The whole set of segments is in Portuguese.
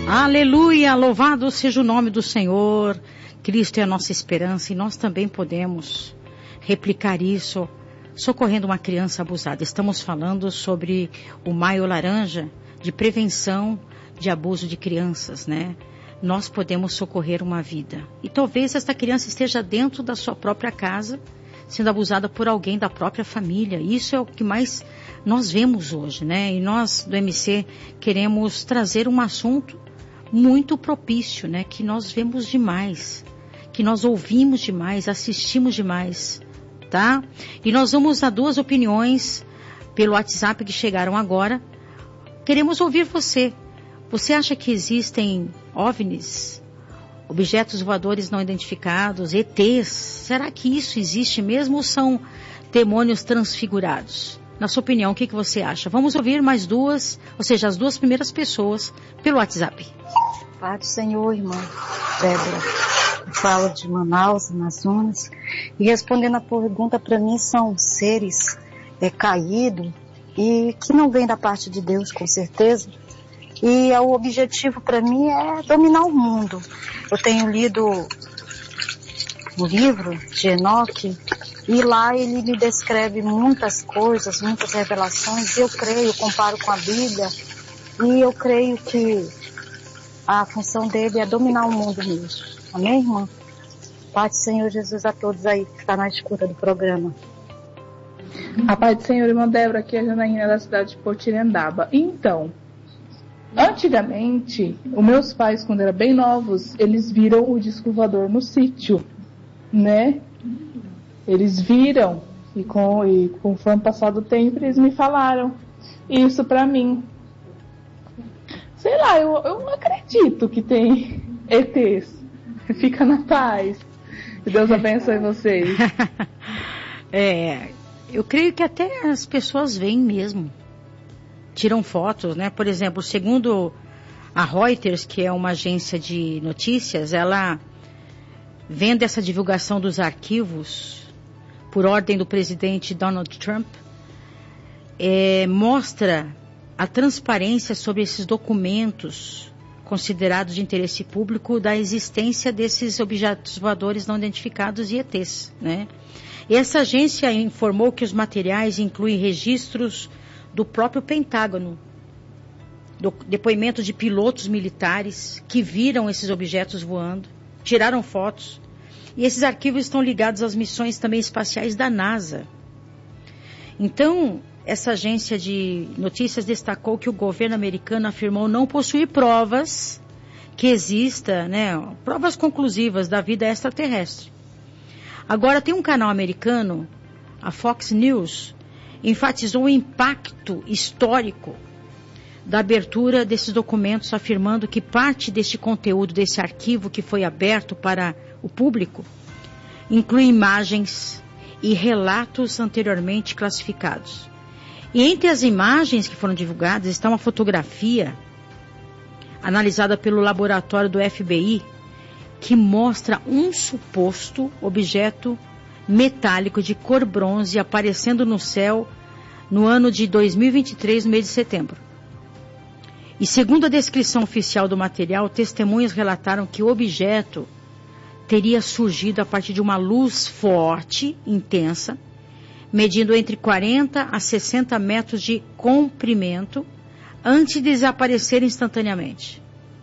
Aleluia, louvado seja o nome do Senhor. Cristo é a nossa esperança e nós também podemos replicar isso socorrendo uma criança abusada. Estamos falando sobre o Maio Laranja de prevenção de abuso de crianças, né? Nós podemos socorrer uma vida. E talvez esta criança esteja dentro da sua própria casa, sendo abusada por alguém da própria família. Isso é o que mais nós vemos hoje, né? E nós do MC queremos trazer um assunto muito propício, né? Que nós vemos demais, que nós ouvimos demais, assistimos demais, tá? E nós vamos a duas opiniões pelo WhatsApp que chegaram agora. Queremos ouvir você. Você acha que existem OVNIs, objetos voadores não identificados, ETs? Será que isso existe mesmo ou são demônios transfigurados? Na sua opinião, o que você acha? Vamos ouvir mais duas, ou seja, as duas primeiras pessoas pelo WhatsApp. Pai do Senhor, irmã Débora. Eu falo de Manaus, Amazonas. E respondendo a pergunta, para mim são seres caídos e que não vêm da parte de Deus, com certeza. E o objetivo para mim é dominar o mundo. Eu tenho lido o livro de Enoque e lá ele me descreve muitas coisas, muitas revelações. Eu creio, comparo com a Bíblia e eu creio que a função dele é dominar o mundo mesmo. Amém, irmã? Pai do Senhor Jesus a todos aí que está na escuta do programa. A paz do Senhor, irmã Débora, aqui é a Janaína da cidade de Portirendaba. Então, antigamente, os meus pais, quando eram bem novos, eles viram o disco voador no sítio, né? Eles viram, e conforme passado o tempo, eles me falaram isso pra mim. Sei lá, eu acredito que tem ETs. Fica na paz. Que Deus abençoe vocês. Eu creio que até as pessoas veem mesmo. Tiram fotos, né? Por exemplo, segundo a Reuters, que é uma agência de notícias, ela, vendo essa divulgação dos arquivos por ordem do presidente Donald Trump, mostra a transparência sobre esses documentos considerados de interesse público da existência desses objetos voadores não identificados e ETs, né? E essa agência informou que os materiais incluem registros do próprio Pentágono, depoimentos de pilotos militares que viram esses objetos voando, tiraram fotos. E esses arquivos estão ligados às missões também espaciais da NASA. Então, essa agência de notícias destacou que o governo americano afirmou não possuir provas que exista, né, provas conclusivas da vida extraterrestre. Agora, tem um canal americano, a Fox News, enfatizou o impacto histórico da abertura desses documentos, afirmando que parte deste conteúdo, desse arquivo que foi aberto para o público, inclui imagens e relatos anteriormente classificados. E entre as imagens que foram divulgadas está uma fotografia analisada pelo laboratório do FBI que mostra um suposto objeto metálico de cor bronze aparecendo no céu no ano de 2023, no mês de setembro. E segundo a descrição oficial do material, testemunhas relataram que o objeto teria surgido a partir de uma luz forte, intensa, medindo entre 40 a 60 metros de comprimento, antes de desaparecer instantaneamente.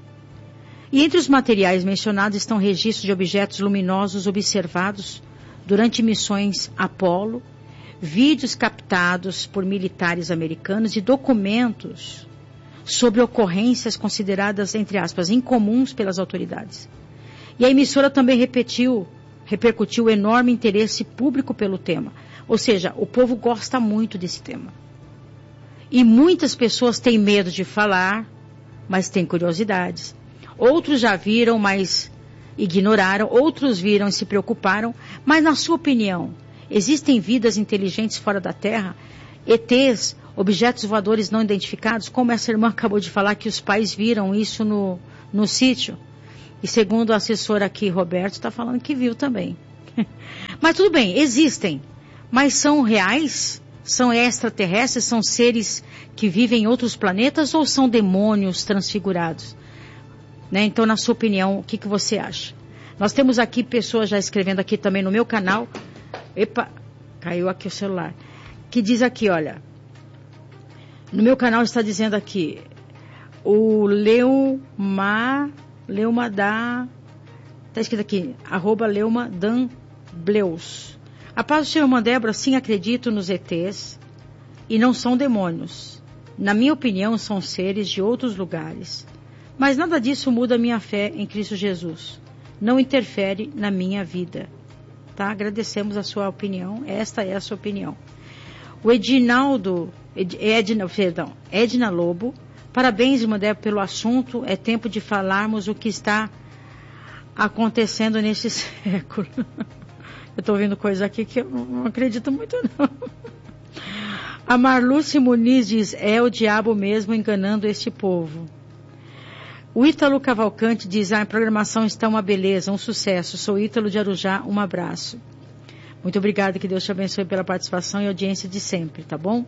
E entre os materiais mencionados estão registros de objetos luminosos observados durante missões Apollo, vídeos captados por militares americanos e documentos sobre ocorrências consideradas, entre aspas, incomuns pelas autoridades. E a emissora também repercutiu o enorme interesse público pelo tema. Ou seja, o povo gosta muito desse tema. E muitas pessoas têm medo de falar, mas têm curiosidades. Outros já viram, mas ignoraram. Outros viram e se preocuparam. Mas, na sua opinião, existem vidas inteligentes fora da Terra? ETs, objetos voadores não identificados? Como essa irmã acabou de falar que os pais viram isso no sítio. E segundo o assessor aqui, Roberto, está falando que viu também. Mas tudo bem, existem. Mas são reais? São extraterrestres? São seres que vivem em outros planetas? Ou são demônios transfigurados? né? Então, na sua opinião, o que você acha? Nós temos aqui pessoas já escrevendo aqui também no meu canal. Epa, caiu aqui o celular. Que diz aqui, olha. No meu canal está dizendo aqui. O Leuma da... Está escrito aqui, @LeumaDanBleus. A paz do Senhor, irmã Débora, sim, acredito nos ETs. E não são demônios. Na minha opinião, são seres de outros lugares. Mas nada disso muda a minha fé em Cristo Jesus. Não interfere na minha vida. Tá? Agradecemos a sua opinião. Esta é a sua opinião. O Edna Lobo. Parabéns, irmã Débora, pelo assunto. É tempo de falarmos o que está acontecendo neste século. Eu estou ouvindo coisa aqui que eu não acredito muito, não. A Marluce Muniz diz, é o diabo mesmo enganando este povo. O Ítalo Cavalcante diz, a programação está uma beleza, um sucesso. Sou Ítalo de Arujá, um abraço. Muito obrigada, que Deus te abençoe pela participação e audiência de sempre, tá bom?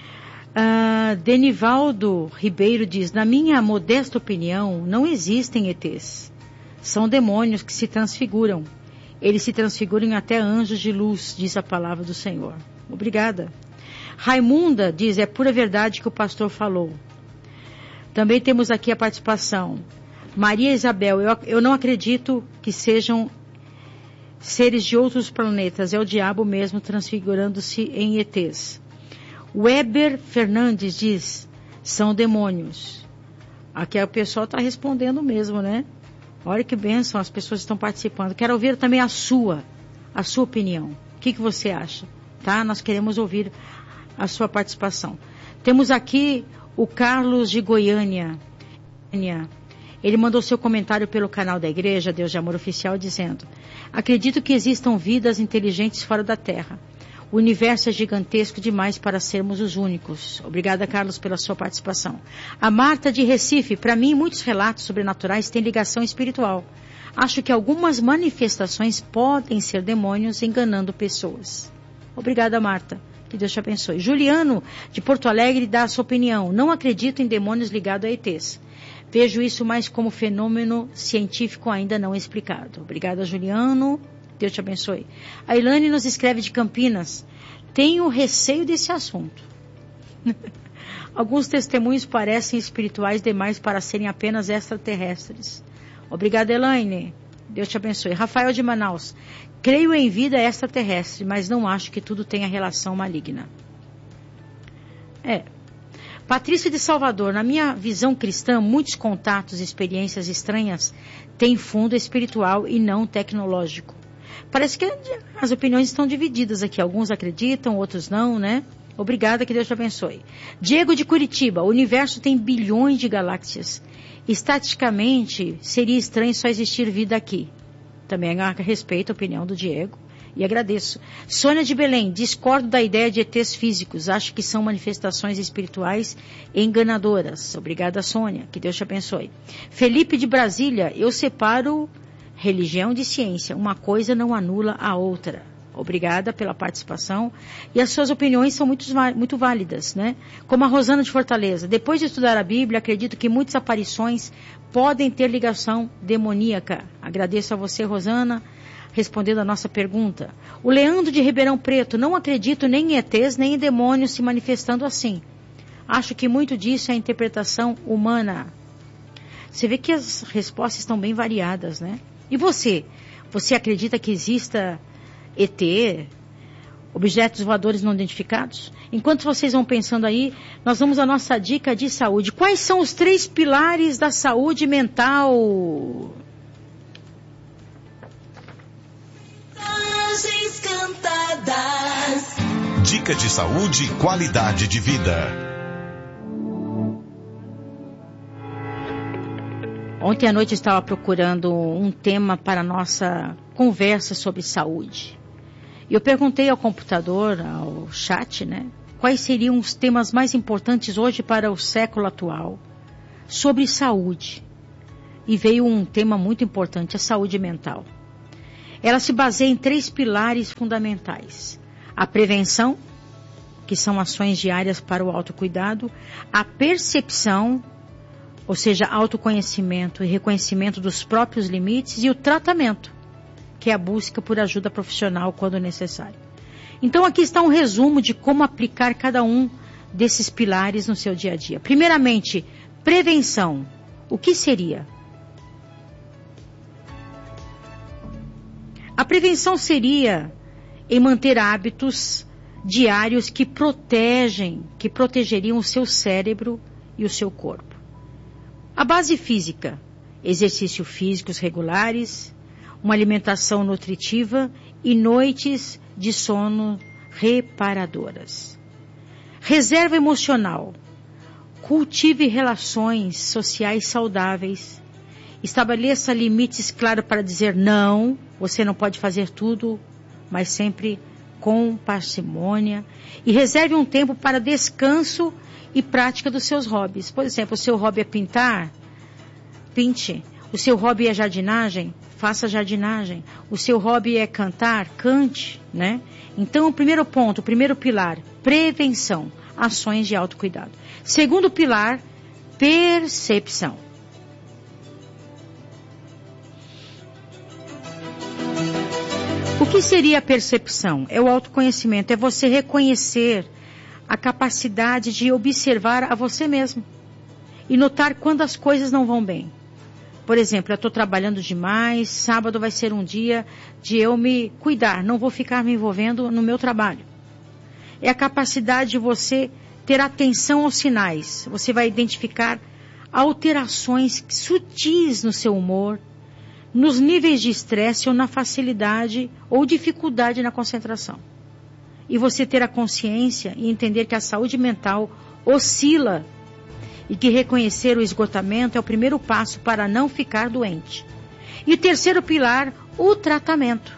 Denivaldo Ribeiro diz, na minha modesta opinião, não existem ETs. São demônios que se transfiguram. Eles se transfiguram em até anjos de luz, diz a palavra do Senhor. Obrigada. Raimunda diz, é pura verdade que o pastor falou. Também temos aqui a participação. Maria Isabel, eu não acredito que sejam seres de outros planetas. É o diabo mesmo transfigurando-se em ETs. Weber Fernandes diz, são demônios. Aqui o pessoal está respondendo mesmo, né? Olha que bênção, as pessoas estão participando. Quero ouvir também a sua opinião. O que você acha? Tá? Nós queremos ouvir a sua participação. Temos aqui o Carlos de Goiânia. Ele mandou seu comentário pelo canal da igreja, Deus de Amor Oficial, dizendo, acredito que existam vidas inteligentes fora da Terra. O universo é gigantesco demais para sermos os únicos. Obrigada, Carlos, pela sua participação. A Marta de Recife, para mim, muitos relatos sobrenaturais têm ligação espiritual. Acho que algumas manifestações podem ser demônios enganando pessoas. Obrigada, Marta. Que Deus te abençoe. Juliano, de Porto Alegre, dá a sua opinião. Não acredito em demônios ligados a ETs. Vejo isso mais como fenômeno científico ainda não explicado. Obrigada, Juliano. Deus te abençoe. A Ilane nos escreve de Campinas. Tenho receio desse assunto. Alguns testemunhos parecem espirituais demais para serem apenas extraterrestres. Obrigada, Elaine. Deus te abençoe. Rafael de Manaus. Creio em vida extraterrestre, mas não acho que tudo tenha relação maligna. Patrícia de Salvador. Na minha visão cristã, muitos contatos e experiências estranhas têm fundo espiritual e não tecnológico. Parece que as opiniões estão divididas aqui. Alguns acreditam, outros não, né? Obrigada, que Deus te abençoe. Diego de Curitiba. O universo tem bilhões de galáxias. Estatisticamente, seria estranho só existir vida aqui. Também a respeito a opinião do Diego. E agradeço. Sônia de Belém. Discordo da ideia de ETs físicos. Acho que são manifestações espirituais enganadoras. Obrigada, Sônia. Que Deus te abençoe. Felipe de Brasília. Eu separo religião de ciência. Uma coisa não anula a outra. Obrigada pela participação. E as suas opiniões são muito válidas, né? Como a Rosana de Fortaleza. Depois de estudar a Bíblia, acredito que muitas aparições podem ter ligação demoníaca. Agradeço a você, Rosana, respondendo a nossa pergunta. O Leandro de Ribeirão Preto. Não acredito nem em ETs, nem em demônios se manifestando assim. Acho que muito disso é a interpretação humana. Você vê que as respostas estão bem variadas, né? E você? Você acredita que exista ET, objetos voadores não identificados? Enquanto vocês vão pensando aí, nós vamos à nossa dica de saúde. Quais são os 3 pilares da saúde mental? Dica de saúde e qualidade de vida. Ontem à noite eu estava procurando um tema para a nossa conversa sobre saúde. Eu perguntei ao computador, ao chat, né, quais seriam os temas mais importantes hoje para o século atual sobre saúde. E veio um tema muito importante, a saúde mental. Ela se baseia em 3 pilares fundamentais. A prevenção, que são ações diárias para o autocuidado, a percepção, ou seja, autoconhecimento e reconhecimento dos próprios limites, e o tratamento, que é a busca por ajuda profissional quando necessário. Então aqui está um resumo de como aplicar cada um desses pilares no seu dia a dia. Primeiramente, prevenção. O que seria? A prevenção seria em manter hábitos diários que protegeriam o seu cérebro e o seu corpo. A base física, exercícios físicos regulares, uma alimentação nutritiva e noites de sono reparadoras. Reserva emocional. Cultive relações sociais saudáveis. Estabeleça limites claros para dizer não. Você não pode fazer tudo, mas sempre com parcimônia. E reserve um tempo para descanso e prática dos seus hobbies. Por exemplo, o seu hobby é pintar? Pinte. O seu hobby é jardinagem? Faça jardinagem. O seu hobby é cantar? Cante, né? Então, o primeiro ponto, o primeiro pilar, prevenção, ações de autocuidado. Segundo pilar, percepção. O que seria a percepção? É o autoconhecimento, é você reconhecer a capacidade de observar a você mesmo e notar quando as coisas não vão bem. Por exemplo, eu estou trabalhando demais, sábado vai ser um dia de eu me cuidar, não vou ficar me envolvendo no meu trabalho. É a capacidade de você ter atenção aos sinais. Você vai identificar alterações sutis no seu humor, nos níveis de estresse ou na facilidade ou dificuldade na concentração. E você ter a consciência e entender que a saúde mental oscila e que reconhecer o esgotamento é o primeiro passo para não ficar doente. E o terceiro pilar, o tratamento.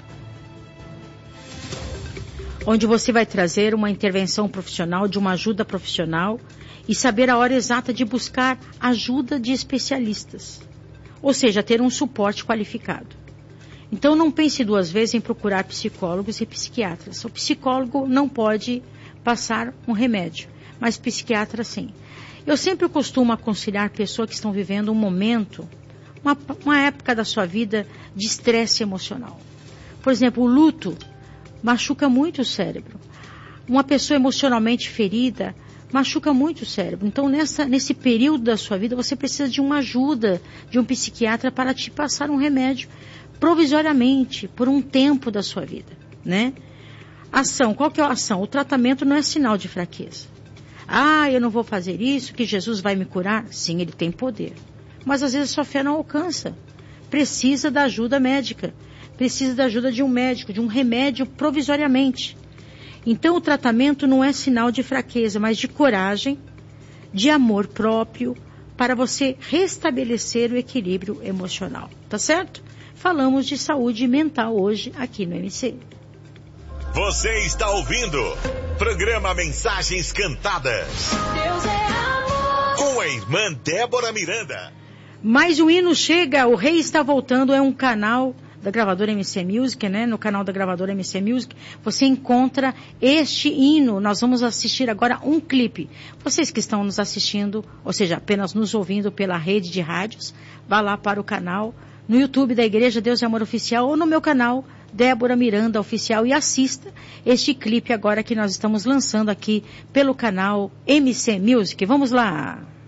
Onde você vai trazer uma intervenção profissional, de uma ajuda profissional e saber a hora exata de buscar ajuda de especialistas. Ou seja, ter um suporte qualificado. Então não pense duas vezes em procurar psicólogos e psiquiatras. O psicólogo não pode passar um remédio, mas psiquiatra sim. Eu sempre costumo aconselhar pessoas que estão vivendo um momento, uma época da sua vida de estresse emocional. Por exemplo, o luto machuca muito o cérebro. Uma pessoa emocionalmente ferida machuca muito o cérebro. Então, nesse período da sua vida, você precisa de uma ajuda de um psiquiatra para te passar um remédio provisoriamente, por um tempo da sua vida, né? Ação, qual que é a ação? O tratamento não é sinal de fraqueza. Ah, eu não vou fazer isso, que Jesus vai me curar? Sim, ele tem poder. Mas às vezes a sua fé não alcança. Precisa da ajuda médica. Precisa da ajuda de um médico, de um remédio provisoriamente. Então o tratamento não é sinal de fraqueza, mas de coragem, de amor próprio, para você restabelecer o equilíbrio emocional. Tá certo? Falamos de saúde mental hoje aqui no MC. Você está ouvindo programa Mensagens Cantadas. Deus é amor. Com a irmã Débora Miranda. Mais um hino chega, o Rei está voltando, é um canal da gravadora MC Music, né? No canal da gravadora MC Music, você encontra este hino. Nós vamos assistir agora um clipe. Vocês que estão nos assistindo, ou seja, apenas nos ouvindo pela rede de rádios, vá lá para o canal, no YouTube da Igreja Deus é Amor Oficial, ou no meu canal, Débora Miranda Oficial, e assista este clipe agora que nós estamos lançando aqui pelo canal MC Music. Vamos lá!